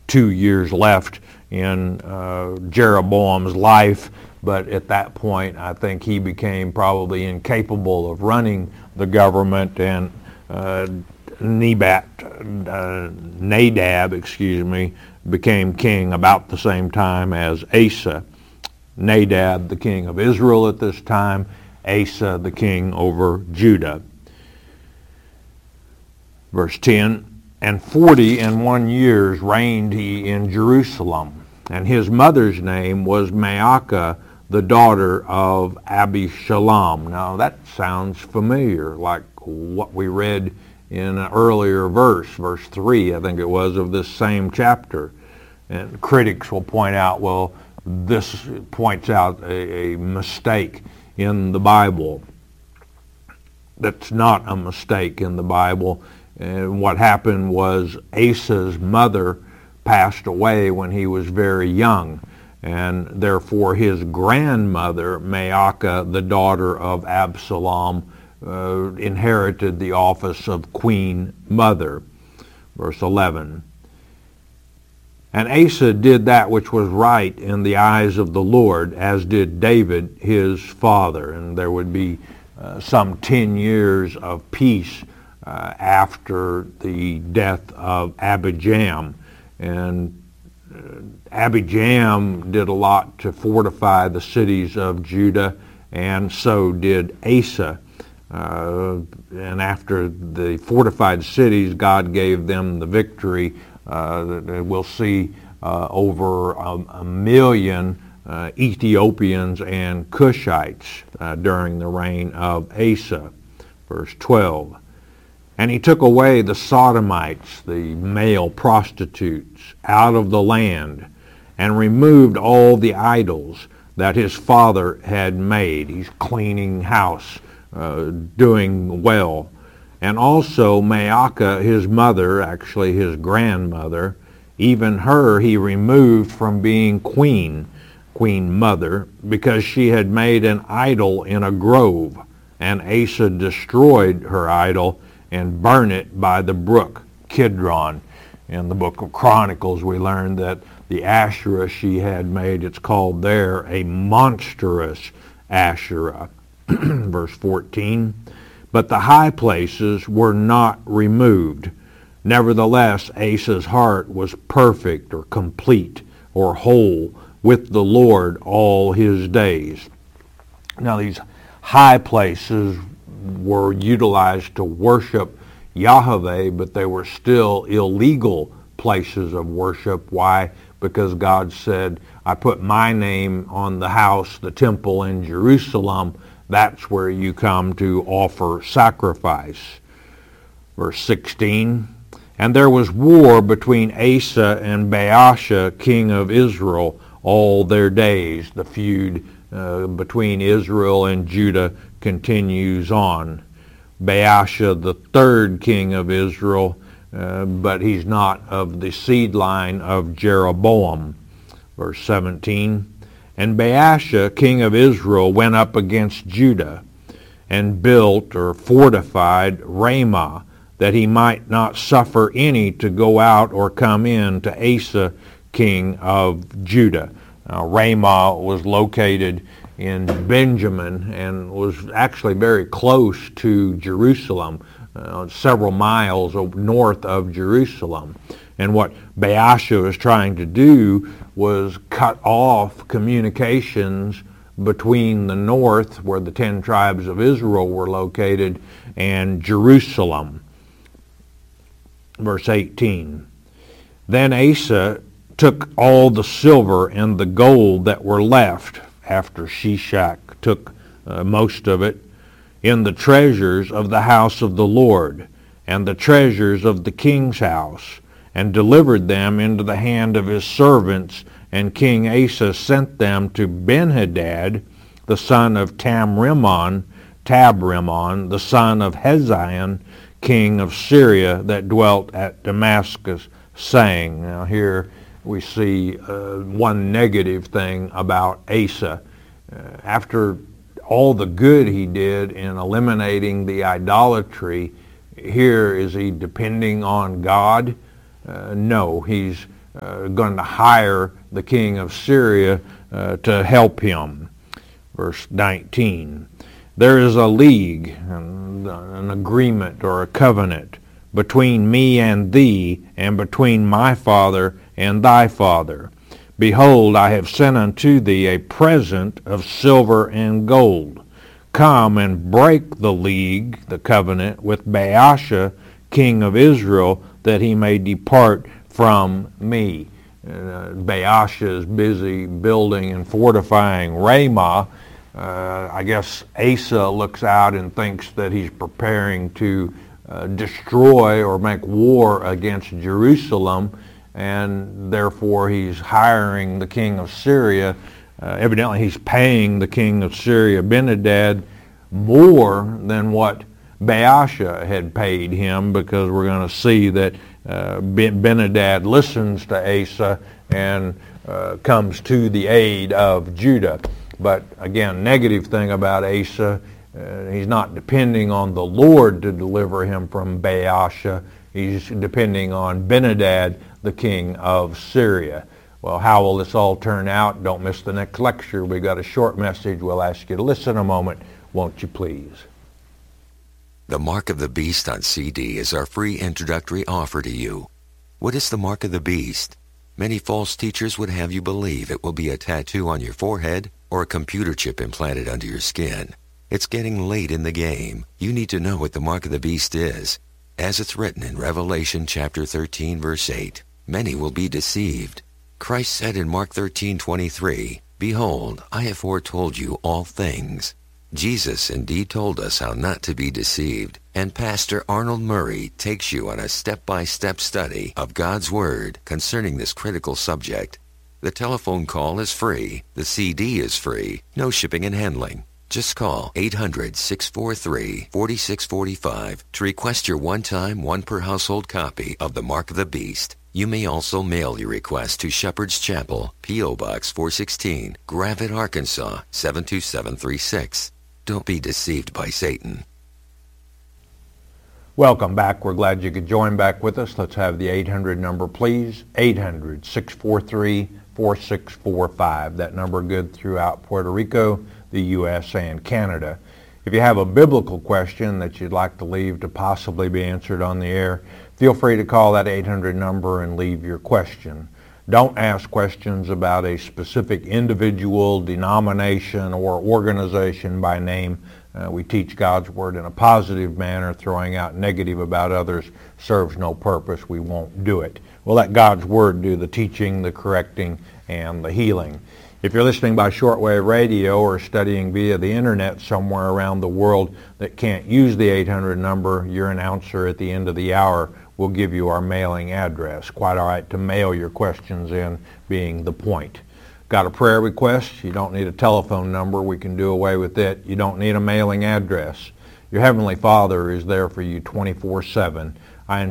2 years left in Jeroboam's life, but at that point I think he became probably incapable of running the government, and Nadab, became king about the same time as Asa. Nadab, the king of Israel at this time, Asa, the king over Judah. Verse 10, and 41 years reigned he in Jerusalem, and his mother's name was Maacah, the daughter of Abishalom. Now that sounds familiar, like what we read in an earlier verse 3, I think it was, of this same chapter. And critics will point out, well, this points out a mistake in the Bible. That's not a mistake in the Bible. And what happened was Asa's mother passed away when he was very young, and therefore his grandmother, Maacah, the daughter of Absalom, inherited the office of queen mother. Verse 11. And Asa did that which was right in the eyes of the Lord, as did David his father. And there would be some 10 years of peace after the death of Abijam. And Abijam did a lot to fortify the cities of Judah, and so did Asa. And after the fortified cities, God gave them the victory. We'll see over a million Ethiopians and Cushites during the reign of Asa. Verse 12. And he took away the Sodomites, the male prostitutes, out of the land, and removed all the idols that his father had made. He's cleaning house, doing well. And also Maacah, his mother, actually his grandmother, even her he removed from being queen mother, because she had made an idol in a grove. And Asa destroyed her idol and burned it by the brook Kidron. In the book of Chronicles we learned that the Asherah she had made, it's called there a monstrous Asherah. Verse 14. But the high places were not removed. Nevertheless, Asa's heart was perfect or complete or whole with the Lord all his days. Now these high places were utilized to worship Yahweh, but they were still illegal places of worship. Why? Because God said, I put my name on the house, the temple in Jerusalem. That's where you come to offer sacrifice. Verse 16, and there was war between Asa and Baasha, king of Israel, all their days. The feud between Israel and Judah continues on. Baasha, the third king of Israel, but he's not of the seed line of Jeroboam. Verse 17, and Baasha, king of Israel, went up against Judah and built or fortified Ramah, that he might not suffer any to go out or come in to Asa, king of Judah. Now, Ramah was located in Benjamin and was actually very close to Jerusalem, several miles north of Jerusalem. And what Baasha was trying to do was cut off communications between the north, where the 10 tribes of Israel were located, and Jerusalem. Verse 18, then Asa took all the silver and the gold that were left, after Shishak took most of it, in the treasures of the house of the Lord, and the treasures of the king's house, and delivered them into the hand of his servants. And King Asa sent them to Benhadad, the son of Tabrimon, the son of Hezion, king of Syria, that dwelt at Damascus, saying. Now here we see one negative thing about Asa. After all the good he did in eliminating the idolatry, here is he depending on God? No, he's going to hire the king of Syria to help him. Verse 19, there is a league, an agreement or a covenant between me and thee, and between my father and thy father. Behold, I have sent unto thee a present of silver and gold. Come and break the league, the covenant, with Baasha, king of Israel, that he may depart from me. Baasha is busy building and fortifying Ramah. I guess Asa looks out and thinks that he's preparing to destroy or make war against Jerusalem, and therefore he's hiring the king of Syria. Evidently he's paying the king of Syria, Ben-Hadad, more than what Baasha had paid him, because we're going to see that Ben-Hadad listens to Asa and comes to the aid of Judah. But again, negative thing about Asa, he's not depending on the Lord to deliver him from Baasha. He's depending on Ben-Hadad, the king of Syria. Well, how will this all turn out? Don't miss the next lecture. We've got a short message. We'll ask you to listen a moment. Won't you please? The Mark of the Beast on CD is our free introductory offer to you. What is the Mark of the Beast? Many false teachers would have you believe it will be a tattoo on your forehead or a computer chip implanted under your skin. It's getting late in the game. You need to know what the Mark of the Beast is. As it's written in Revelation chapter 13, verse 8, many will be deceived. Christ said in Mark 13:23, Behold, I have foretold you all things. Jesus indeed told us how not to be deceived, and Pastor Arnold Murray takes you on a step-by-step study of God's Word concerning this critical subject. The telephone call is free. The CD is free. No shipping and handling. Just call 800-643-4645 to request your one-time, one-per-household copy of The Mark of the Beast. You may also mail your request to Shepherd's Chapel, P.O. Box 416, Gravette, Arkansas 72736. Don't be deceived by Satan. Welcome back. We're glad you could join back with us. Let's have the 800 number, please. 800-643-4645. That number good throughout Puerto Rico, the U.S., and Canada. If you have a biblical question that you'd like to leave to possibly be answered on the air, feel free to call that 800 number and leave your question. Don't ask questions about a specific individual, denomination, or organization by name. We teach God's Word in a positive manner. Throwing out negative about others serves no purpose. We won't do it. We'll let God's Word do the teaching, the correcting, and the healing. If you're listening by shortwave radio or studying via the internet somewhere around the world that can't use the 800 number, your announcer at the end of the hour will give you our mailing address. Quite all right to mail your questions in, being the point. Got a prayer request? You don't need a telephone number. We can do away with it. You don't need a mailing address. Your Heavenly Father is there for you 24/7. I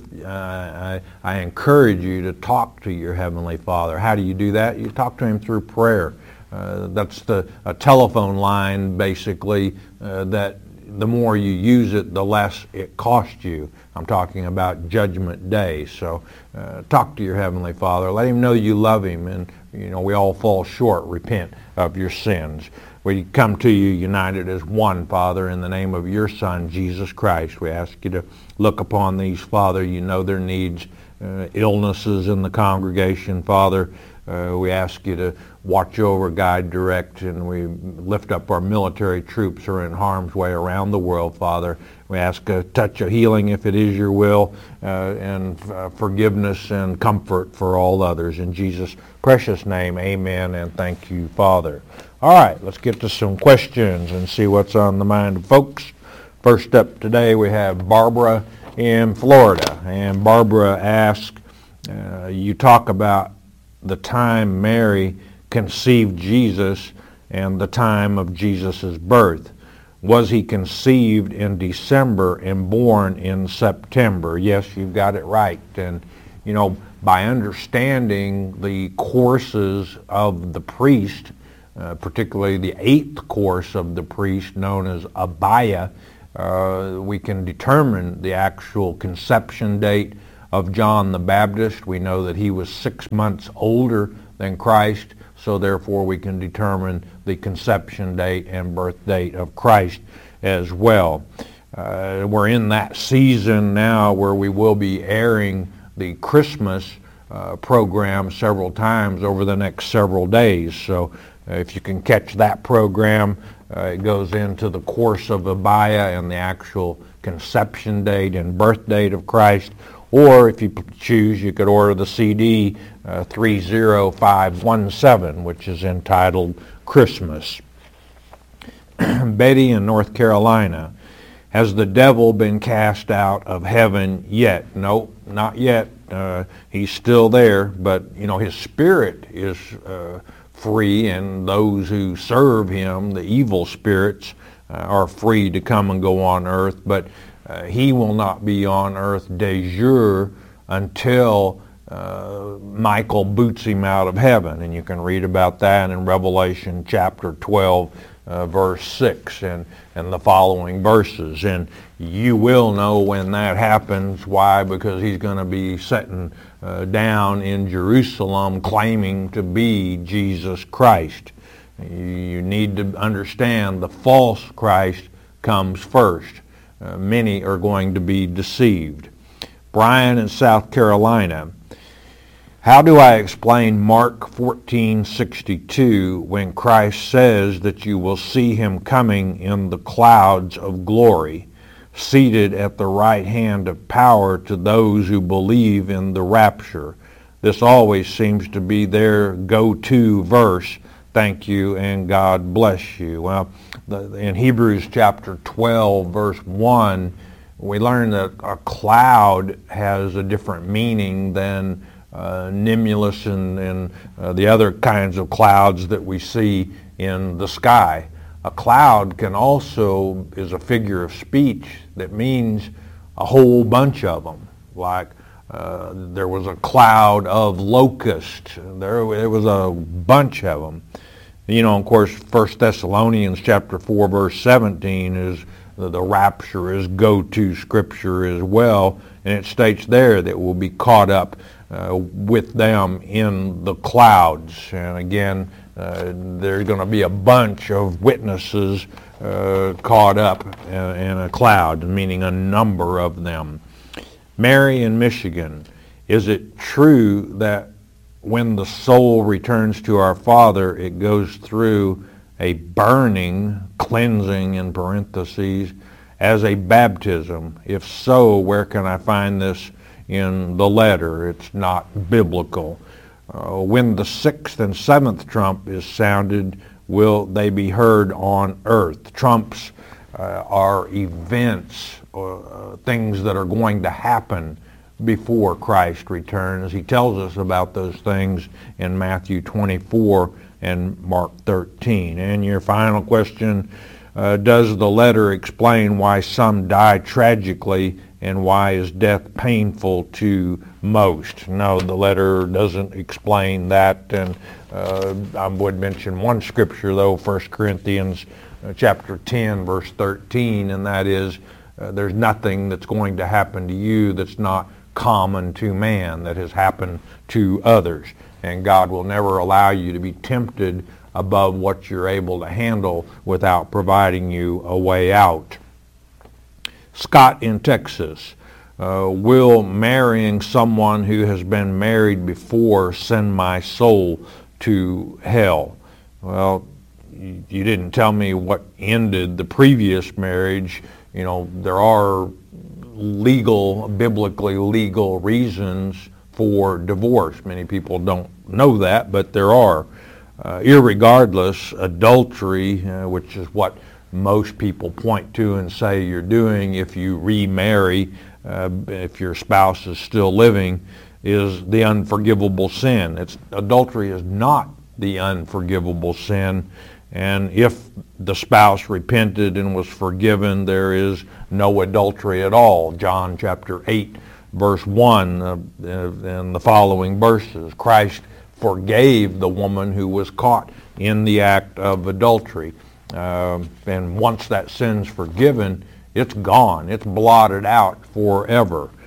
encourage you to talk to your Heavenly Father. How do you do that? You talk to Him through prayer. That's a telephone line, basically, that the more you use it, the less it costs you. I'm talking about Judgment Day. So talk to your Heavenly Father. Let Him know you love Him, and we all fall short. Repent of your sins. We come to you united as one, Father, in the name of your Son, Jesus Christ. We ask you to look upon these, Father. You know their needs, illnesses in the congregation, Father. We ask you to watch over, guide, direct, and we lift up our military troops who are in harm's way around the world, Father. We ask a touch of healing if it is your will, and forgiveness and comfort for all others. In Jesus' precious name, amen, and thank you, Father. All right, let's get to some questions and see what's on the mind of folks. First up today, we have Barbara in Florida. And Barbara asks, you talk about the time Mary conceived Jesus and the time of Jesus' birth. Was he conceived in December and born in September? Yes, you've got it right. And, by understanding the courses of the priest, particularly the 8th course of the priest known as Abaya, we can determine the actual conception date of John the Baptist. We know that he was 6 months older than Christ, so therefore we can determine the conception date and birth date of Christ as well. We're in that season now where we will be airing the Christmas program several times over the next several days. So if you can catch that program, it goes into the course of Abia and the actual conception date and birth date of Christ. Or if you choose, you could order the CD 30517, which is entitled Christmas. Betty in North Carolina. Has the devil been cast out of heaven yet? No, not yet. He's still there, but his spirit is free, and those who serve him, the evil spirits, are free to come and go on earth, but he will not be on earth de jure until Michael boots him out of heaven. And you can read about that in Revelation chapter 12, verse 6 and the following verses. And you will know when that happens. Why? Because he's going to be sitting down in Jerusalem claiming to be Jesus Christ. You need to understand the false Christ comes first. Many are going to be deceived. Brian in South Carolina. How do I explain Mark 14:62 when Christ says that you will see him coming in the clouds of glory, seated at the right hand of power to those who believe in the rapture? This always seems to be their go-to verse. Thank you and God bless you. Well, in Hebrews chapter 12, verse 1, we learn that a cloud has a different meaning than nimulus and the other kinds of clouds that we see in the sky. A cloud can also is a figure of speech that means a whole bunch of them. Like there was a cloud of locusts. There was a bunch of them. Of course, 1 Thessalonians chapter 4, verse 17 is the rapture is go-to scripture as well, and it states there that we'll be caught up with them in the clouds. And again, there's going to be a bunch of witnesses caught up in a cloud, meaning a number of them. Mary in Michigan, is it true that when the soul returns to our Father, it goes through a burning, cleansing in parentheses, as a baptism? If so, where can I find this in the letter? It's not biblical. When the sixth and seventh trump is sounded, will they be heard on earth? Trumps are events, things that are going to happen before Christ returns. He tells us about those things in Matthew 24 and Mark 13. And your final question, does the letter explain why some die tragically and why is death painful to most? No, the letter doesn't explain that. And I would mention one scripture, though, 1 Corinthians chapter 10, verse 13, and that is, there's nothing that's going to happen to you that's not common to man, that has happened to others. And God will never allow you to be tempted above what you're able to handle without providing you a way out. Scott in Texas, will marrying someone who has been married before send my soul to hell? Well, you didn't tell me what ended the previous marriage. There are biblically legal reasons for divorce. Many people don't know that, but there are. Irregardless, adultery, which is what most people point to and say you're doing if you remarry, if your spouse is still living, is the unforgivable sin. Adultery is not the unforgivable sin, and if the spouse repented and was forgiven, there is no adultery at all. John chapter 8, verse 1 and the following verses. Christ forgave the woman who was caught in the act of adultery. And once that sin's forgiven, it's gone. It's blotted out forever.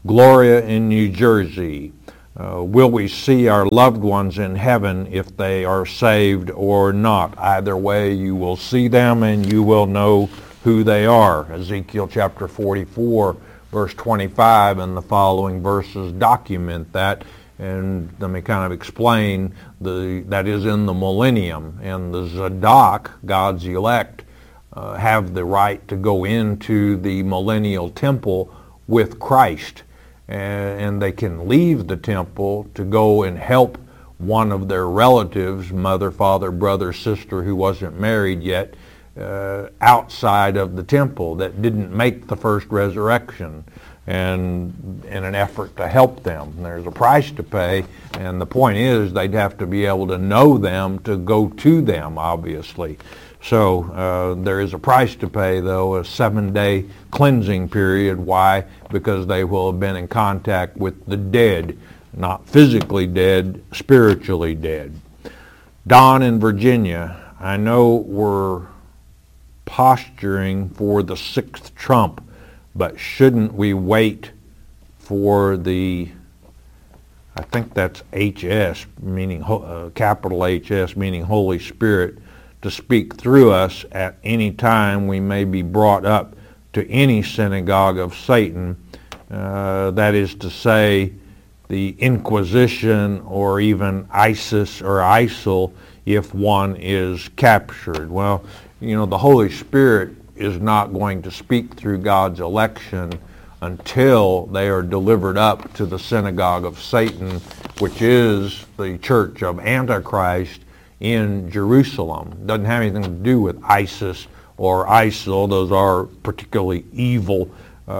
Gloria in New Jersey. Will we see our loved ones in heaven if they are saved or not? Either way, you will see them and you will know who they are. Ezekiel chapter 44, verse 25 and the following verses document that. And let me kind of explain, that is in the millennium. And the Zadok, God's elect, have the right to go into the millennial temple with Christ. And they can leave the temple to go and help one of their relatives, mother, father, brother, sister who wasn't married yet, outside of the temple that didn't make the first resurrection, and in an effort to help them. There's a price to pay, and the point is they'd have to be able to know them to go to them, obviously. So there is a price to pay, though, a 7-day cleansing period. Why? Because they will have been in contact with the dead, not physically dead, spiritually dead. Don in Virginia, I know we're posturing for the 6th trump, but shouldn't we wait for the, I think that's HS, meaning capital HS, meaning Holy Spirit, to speak through us at any time we may be brought up to any synagogue of Satan, that is to say, the Inquisition or even ISIS or ISIL if one is captured. Well, the Holy Spirit is not going to speak through God's election until they are delivered up to the synagogue of Satan, which is the church of Antichrist in Jerusalem. Doesn't have anything to do with ISIS or ISIL. Those are particularly evil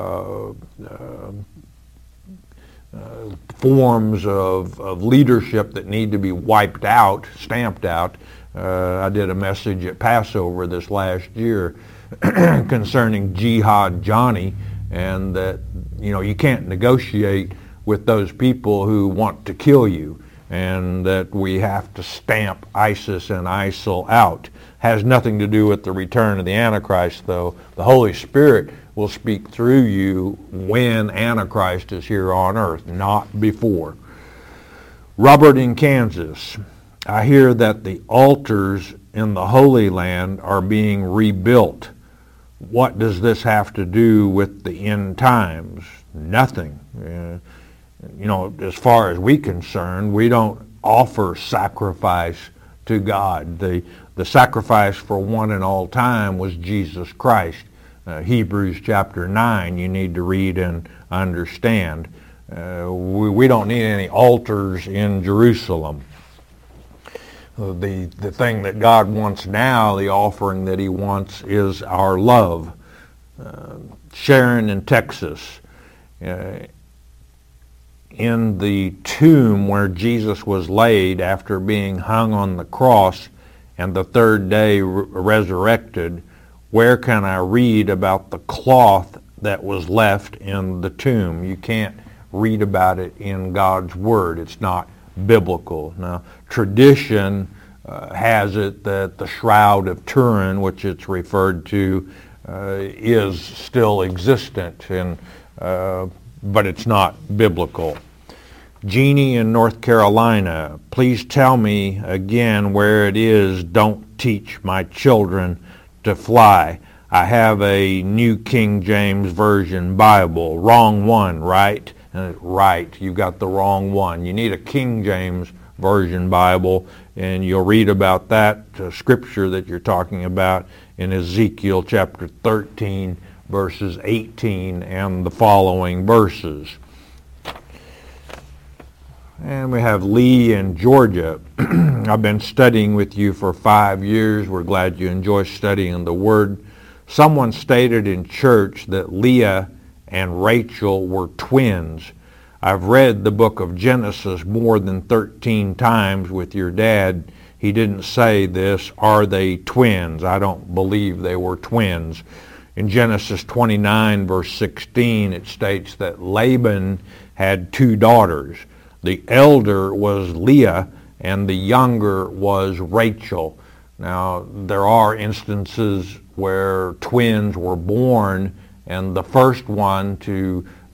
forms of leadership that need to be wiped out, stamped out. I did a message at Passover this last year concerning Jihad Johnny, and that you can't negotiate with those people who want to kill you, and that we have to stamp ISIS and ISIL out. Has nothing to do with the return of the Antichrist, though. The Holy Spirit will speak through you when Antichrist is here on earth, not before. Robert in Kansas, I hear that the altars in the Holy Land are being rebuilt. What does this have to do with the end times? Nothing. As far as we're concerned, we don't offer sacrifice to God. The sacrifice for one and all time was Jesus Christ. Hebrews chapter 9, you need to read and understand. We don't need any altars in Jerusalem. The thing that God wants now, the offering that he wants, is our love. Sharon in Texas, in the tomb where Jesus was laid after being hung on the cross and the third day resurrected, where can I read about the cloth that was left in the tomb? You can't read about it in God's Word. It's not biblical. Now, tradition has it that the Shroud of Turin, which it's referred to, is still existent, but it's not biblical. Jeannie in North Carolina, please tell me again where it is, don't teach my children to fly. I have a New King James Version Bible. Wrong one, right? Right, you got the wrong one. You need a King James Version Bible, and you'll read about that scripture that you're talking about in Ezekiel chapter 13, verses 18 and the following verses. And we have Lee in Georgia. I've been studying with you for 5 years. We're glad you enjoy studying the Word. Someone stated in church that Leah and Rachel were twins. I've read the book of Genesis more than 13 times with your dad. He didn't say this, are they twins? I don't believe they were twins. In Genesis 29, verse 16, it states that Laban had 2 daughters. The elder was Leah, and the younger was Rachel. Now, there are instances where twins were born, and the first one to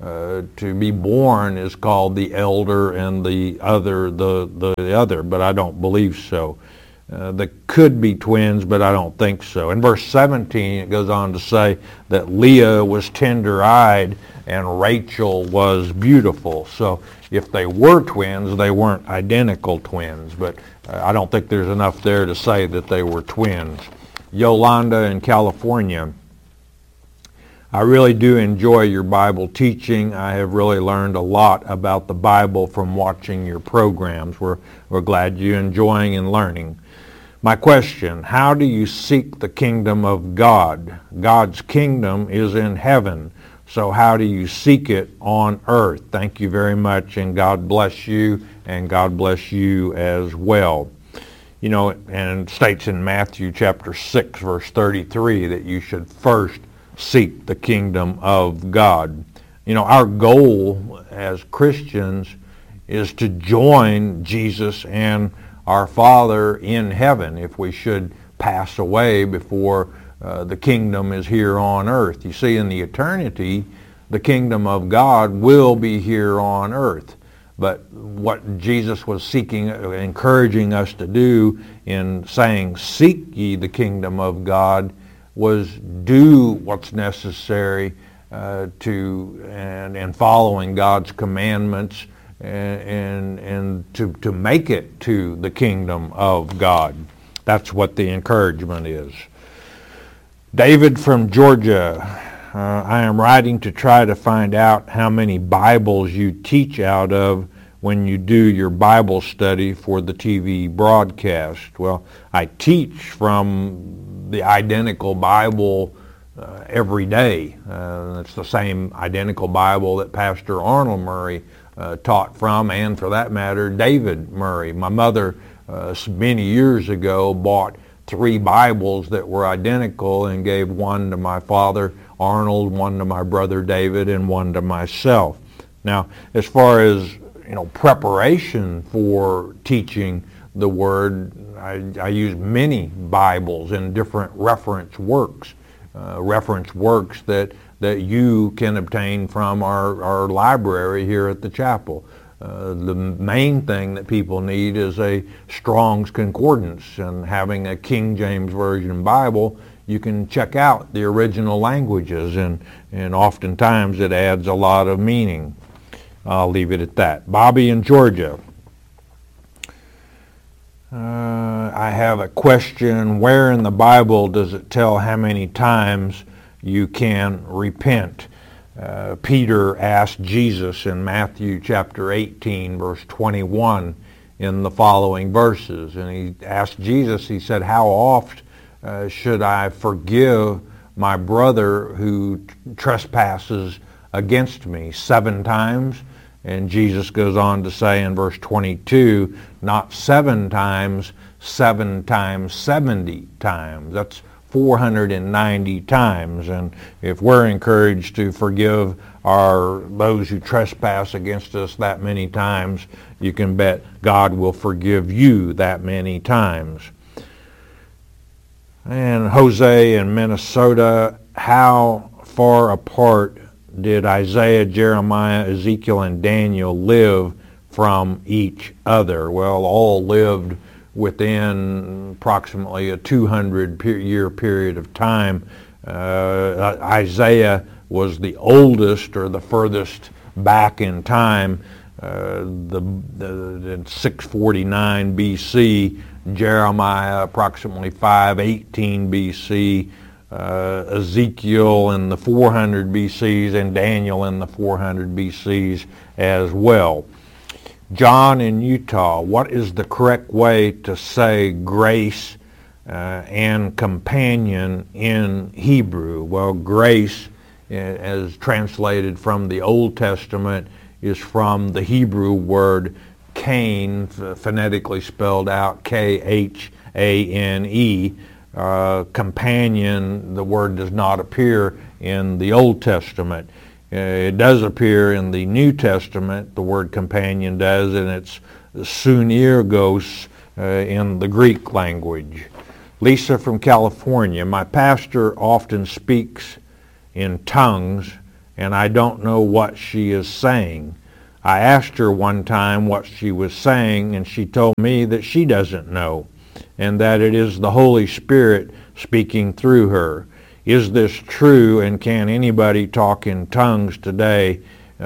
To be born is called the elder and the other the other, but I don't believe so. They could be twins, but I don't think so. In verse 17, it goes on to say that Leah was tender-eyed and Rachel was beautiful. So if they were twins, they weren't identical twins, but I don't think there's enough there to say that they were twins. Yolanda in California: I really do enjoy your Bible teaching. I have really learned a lot about the Bible from watching your programs. We're glad you're enjoying and learning. My question: how do you seek the kingdom of God? God's kingdom is in heaven, so how do you seek it on earth? Thank you very much, and God bless you, and God bless you as well. You know, and it states in Matthew chapter 6, verse 33, that you should first seek the kingdom of God. You know, our goal as Christians is to join Jesus and our Father in heaven if we should pass away before the kingdom is here on earth. You see, in the eternity, the kingdom of God will be here on earth. But what Jesus was seeking, encouraging us to do in saying, seek ye the kingdom of God, was do what's necessary and following God's commandments and to make it to the kingdom of God. That's what the encouragement is. David from Georgia: I am writing to try to find out how many Bibles you teach out of when you do your Bible study for the TV broadcast. Well, I teach from the identical Bible every day. It's the same identical Bible that Pastor Arnold Murray taught from, and for that matter, David Murray. My mother, many years ago, bought 3 Bibles that were identical and gave one to my father Arnold, one to my brother David, and one to myself. Now, as far as preparation for teaching the Word, I use many Bibles in different reference works that you can obtain from our library here at the chapel. The main thing that people need is a Strong's Concordance, and having a King James Version Bible, you can check out the original languages, and oftentimes it adds a lot of meaning. I'll leave it at that. Bobby in Georgia: I have a question. Where in the Bible does it tell how many times you can repent? Peter asked Jesus in Matthew chapter 18, verse 21, in the following verses. And he asked Jesus, he said, how oft should I forgive my brother who trespasses against me? 7 times? And Jesus goes on to say in verse 22, not 7 times, 7 times 70 times. That's 490 times. And if we're encouraged to forgive those who trespass against us that many times, you can bet God will forgive you that many times. And Jose in Minnesota: how far apart did Isaiah, Jeremiah, Ezekiel, and Daniel live from each other? Well, all lived within approximately a 200-year period of time. Isaiah was the oldest, or the furthest back in time, in 649 BC, Jeremiah approximately 518 BC, Ezekiel in the 400 BCs, and Daniel in the 400 BCs as well. John in Utah: what is the correct way to say grace and companion in Hebrew? Well, grace, as translated from the Old Testament, is from the Hebrew word Cain, phonetically spelled out Khane. Companion, the word does not appear in the Old Testament. It does appear in the New Testament, the word companion does, and it's sunergos in the Greek language. Lisa from California: my pastor often speaks in tongues and I don't know what she is saying. I asked her one time what she was saying, and she told me that she doesn't know, and that it is the Holy Spirit speaking through her. Is this true, and can anybody talk in tongues today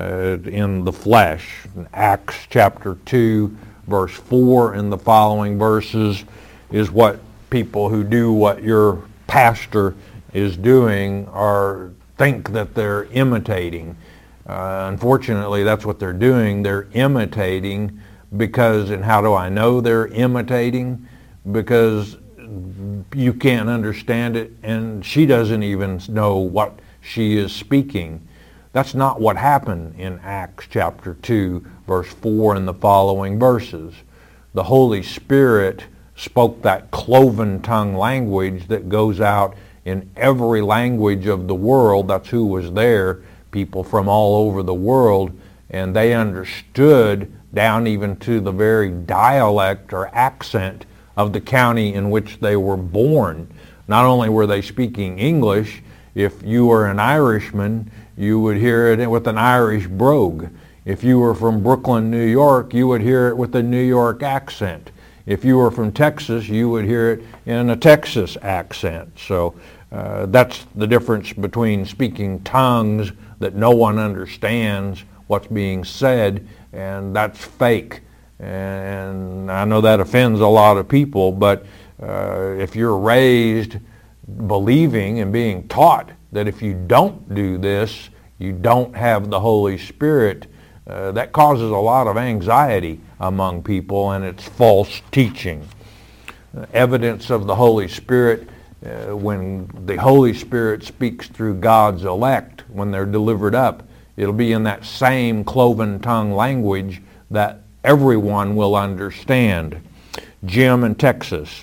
in the flesh? In Acts chapter 2, verse 4 and the following verses is what people who do what your pastor is doing or think that they're imitating. Unfortunately, that's what they're doing. They're imitating because, and how do I know they're imitating? Because you can't understand it, and she doesn't even know what she is speaking. That's not what happened in Acts chapter 2, verse 4 and the following verses. The Holy Spirit spoke that cloven tongue language that goes out in every language of the world. That's who was there, people from all over the world, and they understood down even to the very dialect or accent of the county in which they were born. Not only were they speaking English, if you were an Irishman, you would hear it with an Irish brogue. If you were from Brooklyn, New York, you would hear it with a New York accent. If you were from Texas, you would hear it in a Texas accent. So that's the difference between speaking tongues that no one understands what's being said, and that's fake. And I know that offends a lot of people, but if you're raised believing and being taught that if you don't do this, you don't have the Holy Spirit, that causes a lot of anxiety among people, and it's false teaching. Evidence of the Holy Spirit, when the Holy Spirit speaks through God's elect, when they're delivered up, it'll be in that same cloven tongue language that everyone will understand. Jim in Texas,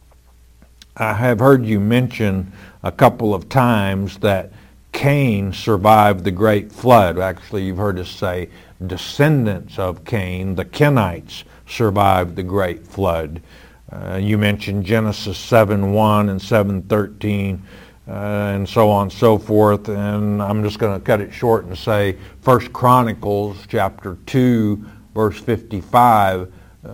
I have heard you mention a couple of times that Cain survived the great flood. Actually, you've heard us say descendants of Cain, the Kenites, survived the great flood. You mentioned Genesis 7:1 and 7:13 and so on and so forth, and I'm just going to cut it short and say 1 Chronicles chapter 2 verse 55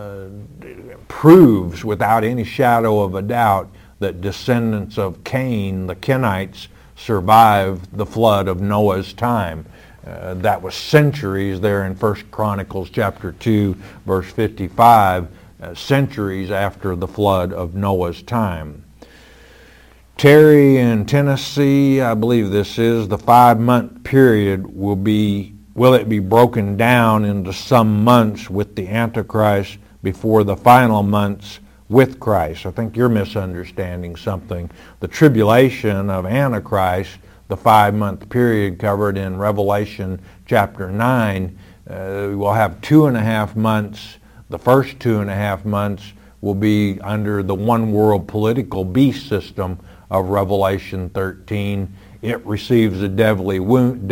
proves without any shadow of a doubt that descendants of Cain, the Kenites, survived the flood of Noah's time. That was centuries there in 1 Chronicles chapter 2 verse 55, centuries after the flood of Noah's time. Terry in Tennessee, I believe this is, the 5-month period will it be broken down into some months with the Antichrist before the final months with Christ? I think you're misunderstanding something. The tribulation of Antichrist, the 5-month period covered in Revelation chapter 9, will have 2.5 months. The first 2.5 months will be under the one world political beast system of Revelation 13. It receives the deadly wound,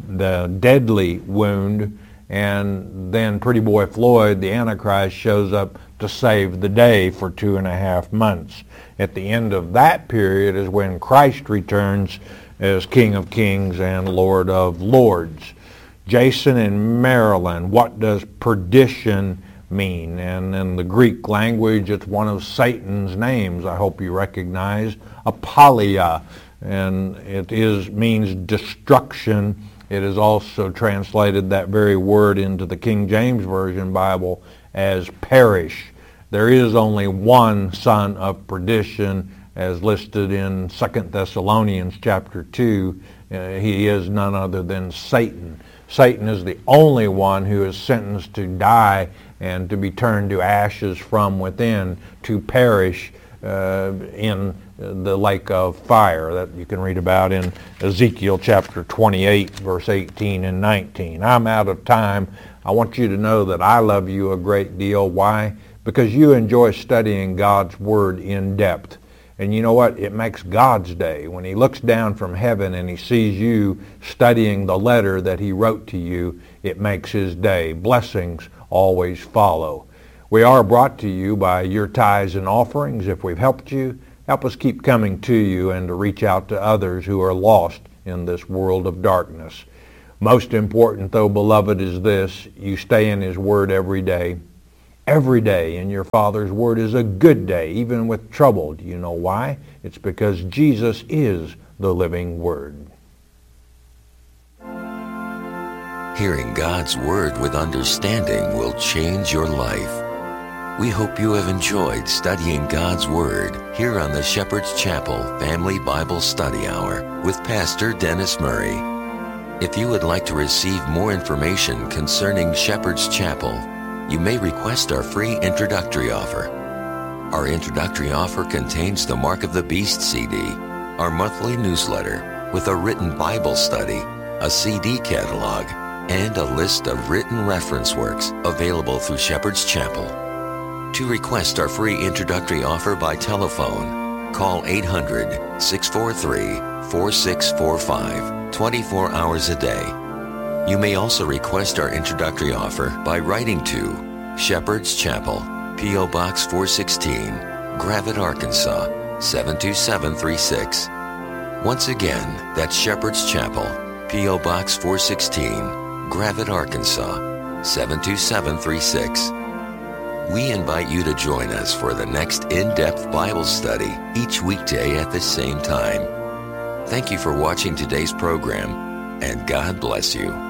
and then Pretty Boy Floyd, the Antichrist, shows up to save the day for 2.5 months. At the end of that period is when Christ returns as King of Kings and Lord of Lords. Jason in Maryland, what does perdition mean? And in the Greek language, it's one of Satan's names, I hope you recognize, apolia, and it means destruction. It is also translated, that very word, into the King James Version Bible as perish. There is only one son of perdition, as listed in 2 Thessalonians chapter 2. He is none other than Satan. Satan is the only one who is sentenced to die and to be turned to ashes from within, to perish in the lake of fire that you can read about in Ezekiel chapter 28, verse 18 and 19. I'm out of time. I want you to know that I love you a great deal. Why? Because you enjoy studying God's Word in depth. And you know what? It makes God's day. When He looks down from heaven and He sees you studying the letter that He wrote to you, it makes His day. Blessings always follow. We are brought to you by your tithes and offerings. If we've helped you, help us keep coming to you and to reach out to others who are lost in this world of darkness. Most important, though, beloved, is this: you stay in His Word every day. Every day in your Father's Word is a good day, even with trouble. Do you know why? It's because Jesus is the living Word. Hearing God's Word with understanding will change your life. We hope you have enjoyed studying God's Word here on the Shepherd's Chapel Family Bible Study Hour with Pastor Dennis Murray. If you would like to receive more information concerning Shepherd's Chapel, you may request our free introductory offer. Our introductory offer contains the Mark of the Beast CD, our monthly newsletter with a written Bible study, a CD catalog, and a list of written reference works available through Shepherd's Chapel. To request our free introductory offer by telephone, call 800-643-4645, 24 hours a day. You may also request our introductory offer by writing to Shepherd's Chapel, P.O. Box 416, Gravette, Arkansas, 72736. Once again, that's Shepherd's Chapel, P.O. Box 416, Gravette, Arkansas, 72736. We invite you to join us for the next in-depth Bible study each weekday at the same time. Thank you for watching today's program, and God bless you.